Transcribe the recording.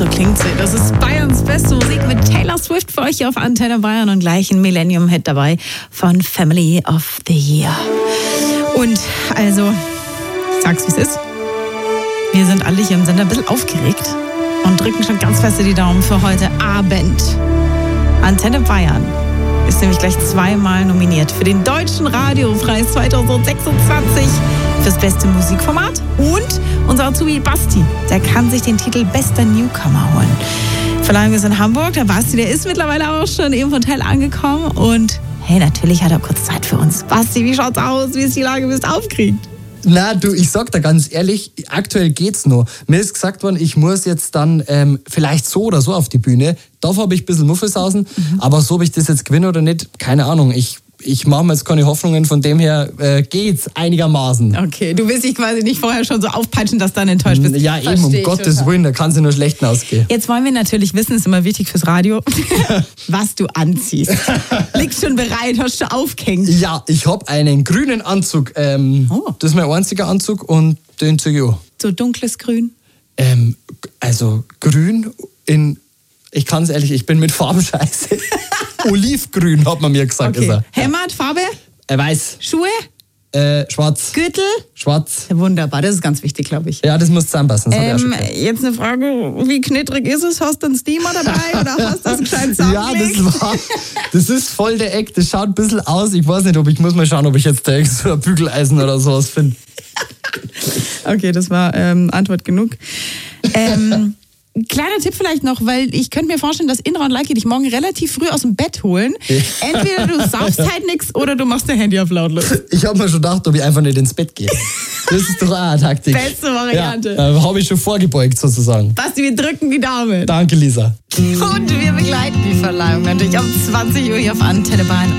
So klingt sie. Das ist Bayerns beste Musik mit Taylor Swift für euch hier auf Antenne Bayern und gleich ein Millennium-Hit dabei von Family of the Year. Und also, ich sag's wie es ist. Wir sind alle hier im Sender ein bisschen aufgeregt und drücken schon ganz fest die Daumen für heute Abend. Antenne Bayern ist nämlich gleich zweimal nominiert für den Deutschen Radiopreis 2026 fürs beste Musikformat. Und unser Azubi Basti, der kann sich den Titel Bester Newcomer holen. Verleihung ist in Hamburg. Der Basti, der ist mittlerweile auch schon im Hotel angekommen. Und hey, natürlich hat er kurz Zeit für uns. Basti, wie schaut's aus? Wie ist die Lage? Bist du aufgeregt? Na du, ich sag da ganz ehrlich, aktuell geht's noch. Mir ist gesagt worden, ich muss jetzt dann vielleicht so oder so auf die Bühne. Dafür habe ich ein bisschen Muffelsausen, aber so, ob ich das jetzt gewinne oder nicht, keine Ahnung. Ich mache mir jetzt keine Hoffnungen, von dem her geht's einigermaßen. Okay, du willst dich quasi nicht vorher schon so aufpeitschen, dass du dann enttäuscht bist. Ja, eben, um Gottes Willen, da kann es ja nur schlecht ausgehen. Jetzt wollen wir natürlich wissen, ist immer wichtig fürs Radio, was du anziehst. Liegst schon bereit, hast du aufgehängt? Ja, ich habe einen grünen Anzug. Das ist mein einziger Anzug und den ziehe ich an. So dunkles Grün? Also grün in... Ich kann es ehrlich, ich bin mit Farben scheiße. Olivgrün, hat man mir gesagt. Okay. Also. Hemd, Farbe? Weiß. Schuhe? Schwarz. Gürtel? Schwarz. Wunderbar, das ist ganz wichtig, glaube ich. Ja, das muss zusammenpassen. Jetzt eine Frage, wie knittrig ist es? Hast du einen Steamer dabei oder hast du das gescheit zusammengelegt? Ja, das ist voll der Eck. Das schaut ein bisschen aus. Ich weiß nicht, ich muss mal schauen, ob ich jetzt da so ein Bügeleisen oder sowas finde. Okay, das war Antwort genug. Kleiner Tipp vielleicht noch, weil ich könnte mir vorstellen, dass Indra und Leiki dich morgen relativ früh aus dem Bett holen. Entweder du saufst halt nichts oder du machst dein Handy auf lautlos. Ich habe mir schon gedacht, ob ich einfach nicht ins Bett gehe. Das ist doch auch eine Taktik. Beste Variante. Ja, habe ich schon vorgebeugt sozusagen. Basti, wir drücken die Daumen. Danke, Lisa. Und wir begleiten die Verleihung natürlich um 20 Uhr hier auf Antenne Bayern.